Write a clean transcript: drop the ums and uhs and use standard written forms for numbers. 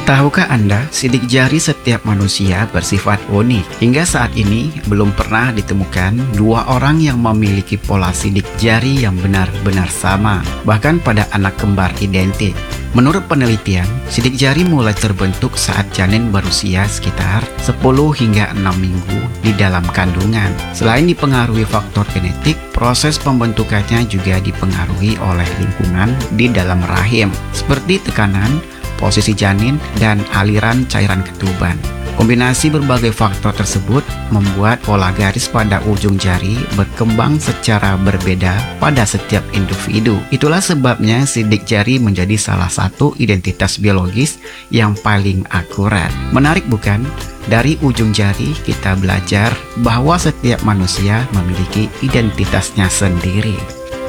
Tahukah Anda, sidik jari setiap manusia bersifat unik. Hingga saat ini, belum pernah ditemukan dua orang yang memiliki pola sidik jari yang benar-benar sama, bahkan pada anak kembar identik. Menurut penelitian, sidik jari mulai terbentuk saat janin berusia sekitar 10 hingga 6 minggu di dalam kandungan. Selain dipengaruhi faktor genetik, proses pembentukannya juga dipengaruhi oleh lingkungan di dalam rahim, seperti tekanan, posisi janin, dan aliran cairan ketuban. Kombinasi berbagai faktor tersebut membuat pola garis pada ujung jari berkembang secara berbeda pada setiap individu. Itulah sebabnya sidik jari menjadi salah satu identitas biologis yang paling akurat. Menarik bukan? Dari ujung jari kita belajar bahwa setiap manusia memiliki identitasnya sendiri.